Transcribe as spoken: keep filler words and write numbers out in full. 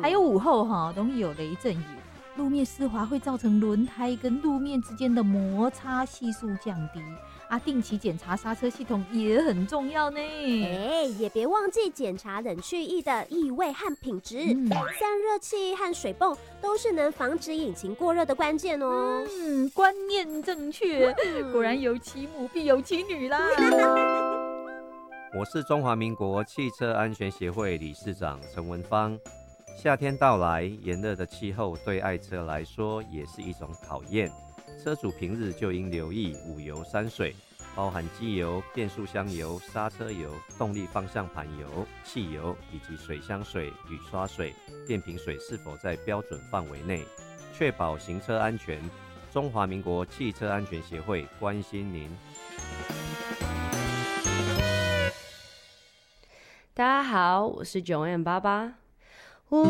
还有午后哈，容易有雷阵雨，路面湿滑会造成轮胎跟路面之间的摩擦系数降低啊。定期检查刹车系统也很重要呢。 哎，也别忘记检查冷却液的异味和品质，嗯、散热器和水泵都是能防止引擎过热的关键哦。 嗯，观念正确，嗯、果然有其母必有其女啦。 我是中华民国汽车安全协会理事长陈文芳。夏天到来，炎热的气候对爱车来说也是一种考验。车主平日就应留意五油三水，包含机油、变速箱油、刹车油、动力方向盘油、汽油以及水箱水、雨刷水、电瓶水是否在标准范围内，确保行车安全。中华民国汽车安全协会关心您。 大家好，我是九 M 爸爸。